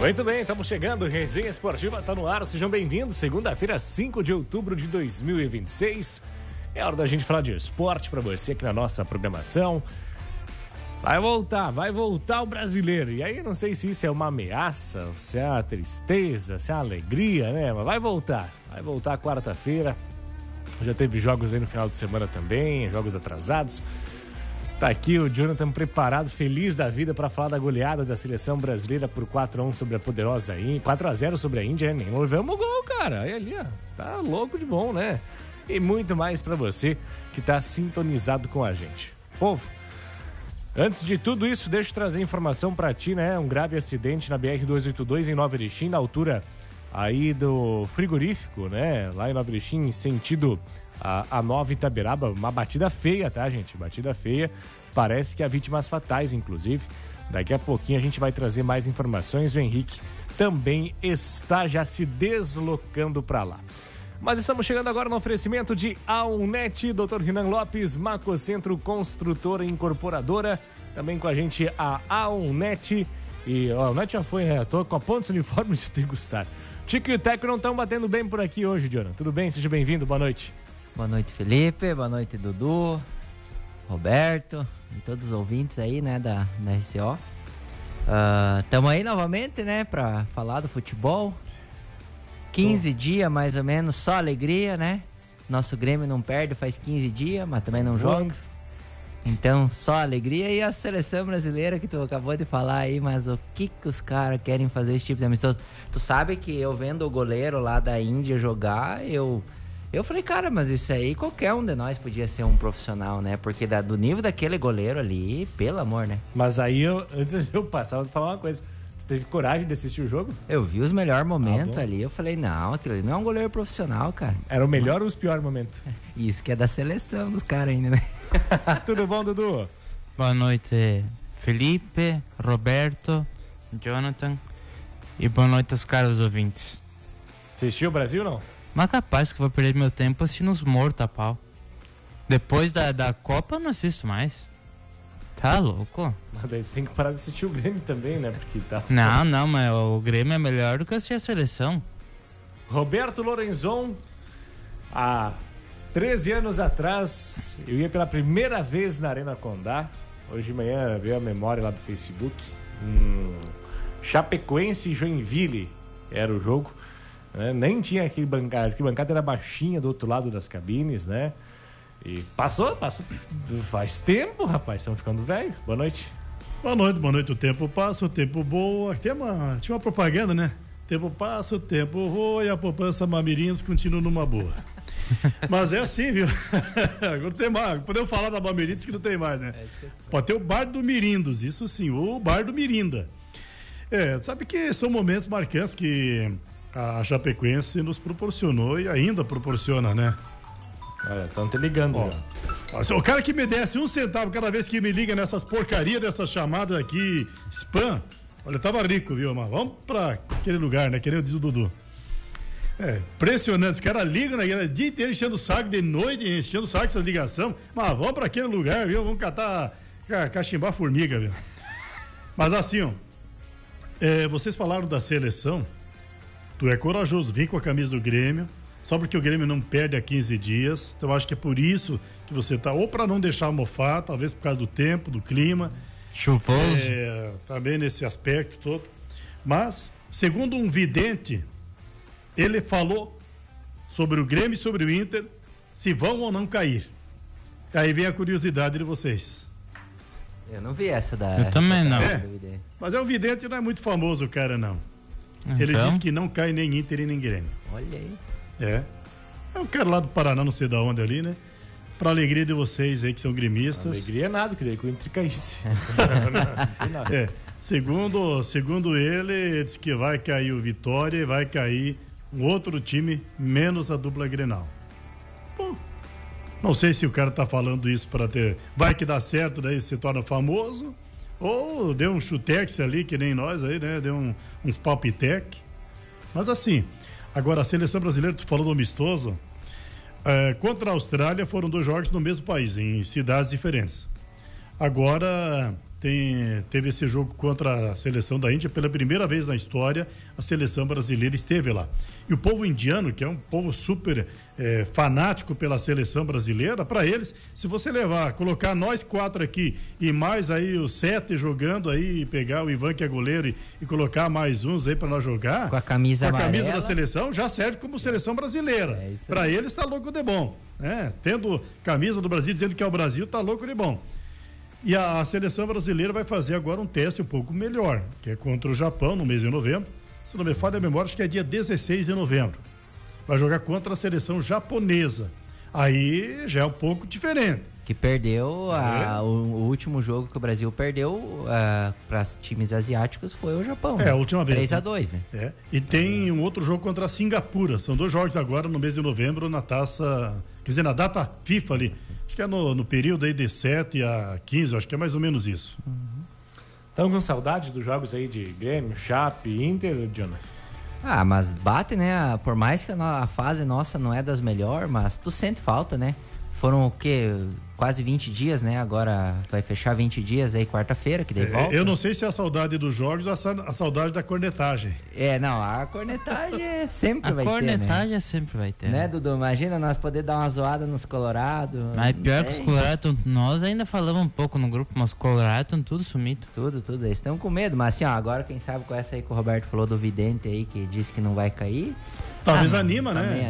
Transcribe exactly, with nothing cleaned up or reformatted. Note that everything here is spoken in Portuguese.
Muito bem, estamos chegando, Resenha Esportiva está no ar, sejam bem-vindos, segunda-feira, cinco de outubro de dois mil e vinte e seis, é hora da gente falar de esporte para você aqui na nossa programação. Vai voltar, vai voltar o brasileiro, e aí não sei se isso é uma ameaça, se é uma tristeza, se é uma alegria, né, mas vai voltar, vai voltar quarta-feira, já teve jogos aí no final de semana também, jogos atrasados. Tá aqui o Jonathan preparado, feliz da vida para falar da goleada da seleção brasileira por quatro a um sobre a poderosa Índia. quatro a zero sobre a Índia, nem levamos o gol, cara. Aí ali, ó, tá louco de bom, né? E muito mais para você que tá sintonizado com a gente. Povo, antes de tudo isso, deixa eu trazer informação para ti, né? Um grave acidente na B R duzentos e oitenta e dois em Nova Erechim, na altura aí do frigorífico, né? Lá em Nova Erechim, sentido A, a Nova Itaberaba, uma batida feia, tá, gente? Batida feia. Parece que há vítimas fatais, inclusive. Daqui a pouquinho a gente vai trazer mais informações. O Henrique também está já se deslocando para lá. Mas estamos chegando agora no oferecimento de Aulnet, doutor Renan Lopes, Macocentro Construtora e Incorporadora. Também com a gente a Aulnet. E a Aulnet já foi, né? Tô com a pontos uniformes de degustar. Tico e o Teco não estão batendo bem por aqui hoje, Jonathan. Tudo bem? Seja bem-vindo. Boa noite. Boa noite, Felipe. Boa noite, Dudu, Roberto e todos os ouvintes aí, né, da, da R C O. Estamos uh, aí novamente, né, para falar do futebol. quinze dias, mais ou menos, só alegria, né? Nosso Grêmio não perde faz quinze dias, mas também não joga. Então, só alegria. E a seleção brasileira que tu acabou de falar aí, mas o que que os caras querem fazer esse tipo de amistoso? Tu sabe que eu vendo o goleiro lá da Índia jogar, eu... Eu falei, cara, mas isso aí qualquer um de nós podia ser um profissional, né? Porque da, do nível daquele goleiro ali, pelo amor, né? Mas aí, eu, antes de eu passar, eu vou falar uma coisa. Tu teve coragem de assistir o jogo? Eu vi os melhores momentos ah, ali. Eu falei, não, aquilo ali não é um goleiro profissional, cara. Era o melhor ou os piores momentos? Isso que é da seleção dos caras ainda, né? Tudo bom, Dudu? Boa noite, Felipe, Roberto, Jonathan. E boa noite aos caros ouvintes. Assistiu o Brasil, não? Mas capaz que eu vou perder meu tempo assistindo os mortos a pau. Depois da, da Copa eu não assisto mais. Tá louco? Mas daí você tem que parar de assistir o Grêmio também, né? Porque tá... Não, não, mas o Grêmio é melhor do que assistir a seleção. Roberto Lorenzon, há treze anos atrás, eu ia pela primeira vez na Arena Condá. Hoje de manhã veio a memória lá do Facebook. Hum, Chapecoense e Joinville era o jogo. É, nem tinha aquele bancada, a bancada era baixinha do outro lado das cabines, né? E passou, passou, faz tempo, rapaz, estamos ficando velho. Boa noite. Boa noite, boa noite. O tempo passa, o tempo voa. Tem uma, tinha uma propaganda, né? O tempo passa, o tempo voa e a poupança Bamirindos continua numa boa. Mas é assim, viu? Agora tem mais. Podemos falar da Bamirindos que não tem mais, né? Pode ter o Bar do Mirindos, isso sim, o Bar do Mirinda. É, sabe que são momentos marcantes que a Chapecoense nos proporcionou e ainda proporciona, né? Olha, estão te ligando. Ó, o cara que me desse um centavo cada vez que me liga nessas porcarias, dessas chamadas aqui, spam, olha, eu tava rico, viu, mas vamos pra aquele lugar, né? Que nem diz o Dudu. É, impressionante, os caras ligam, né? O dia inteiro enchendo o saco, de noite enchendo o saco essas ligações, mas vamos pra aquele lugar, viu? Vamos catar, cachimbar formiga, viu? Mas assim, ó, é, vocês falaram da seleção. Tu é corajoso, vem com a camisa do Grêmio, só porque o Grêmio não perde há quinze dias. Então eu acho que é por isso que você tá, ou para não deixar mofar, talvez por causa do tempo, do clima. Chuvoso. É, também nesse aspecto todo. Mas, segundo um vidente, ele falou sobre o Grêmio e sobre o Inter, se vão ou não cair. Aí vem a curiosidade de vocês. Eu não vi essa da... Eu também não. É, mas é um vidente, não é muito famoso o cara, não. Então? Ele diz que não cai nem Inter e nem Grêmio. Olha aí. É. É um cara lá do Paraná, não sei da onde ali, né? Pra alegria de vocês aí que são gremistas. Alegria é nada, que daí que o Inter caísse. É. Segundo, segundo ele, diz que vai cair o Vitória e vai cair um outro time, menos a dupla Grenal. Bom, não sei se o cara tá falando isso para ter... Vai que dá certo, daí se torna famoso... Ou deu um chutex ali, que nem nós aí, né? Deu um, uns palpitec. Mas assim, agora a seleção brasileira, tu falou do amistoso, é, contra a Austrália foram dois jogos no mesmo país, em cidades diferentes. Agora, tem, teve esse jogo contra a seleção da Índia. Pela primeira vez na história, a seleção brasileira esteve lá. E o povo indiano, que é um povo super é, fanático pela seleção brasileira, para eles, se você levar, colocar nós quatro aqui e mais aí os sete jogando aí, pegar o Ivan, que é goleiro, e, e colocar mais uns aí para nós jogar, com a camisa com a camisa amarela, da seleção, já serve como seleção brasileira. É para eles tá louco de bom. Né? Tendo camisa do Brasil, dizendo que é o Brasil, tá louco de bom. E a, a seleção brasileira vai fazer agora um teste um pouco melhor, que é contra o Japão no mês de novembro. Se não me falha a memória, acho que é dia dezesseis de novembro. Vai jogar contra a seleção japonesa. Aí já é um pouco diferente. que perdeu a, é. o, o último jogo que o Brasil perdeu para times asiáticos foi o Japão. É, né? a última vez. três a dois, né? É. E tem um outro jogo contra a Singapura. São dois jogos agora no mês de novembro na taça, quer dizer, na data FIFA ali. Acho que é no, no período aí de sete a quinze, acho que é mais ou menos isso. Estão com saudade dos jogos aí de Grêmio, Chape, Inter, Jonathan? Ah, mas bate, né? Por mais que a, no- a fase nossa não é das melhores, mas tu sente falta, né? Foram o quê? Quase vinte dias, né? Agora vai fechar vinte dias aí, quarta-feira, que daí volta. É, eu não sei se é a saudade dos jogos ou a sa- a saudade da cornetagem. É, não, a cornetagem é sempre A vai ter, cornetagem sempre vai ter. né? Né, Dudu? Imagina nós poder dar uma zoada nos Colorado. Mas pior que os Ei, Colorados, nós ainda falamos um pouco no grupo, mas os Colorados estão tudo sumidos. Tudo, tudo. Eles estão com medo, mas assim, ó, agora quem sabe com essa aí que o Roberto falou do Vidente aí, que disse que não vai cair. Talvez Ah, anima, né? também